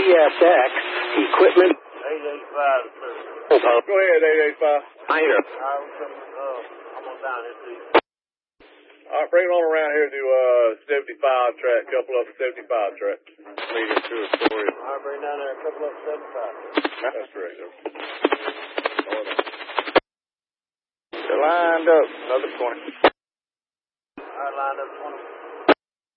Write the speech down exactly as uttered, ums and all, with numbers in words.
S X equipment. eight eighty-five, sir. Oh, Go ahead, eight eighty-five. I hear. All right, we're coming, uh, I'm on down here, see. All right, bring it on around here to uh seventy-five track, couple of seventy-five track. Leading to a story. All right, bring down there a couple of seventy-five. That's correct. They're lined up. Another twenty. All right, lined up twenty.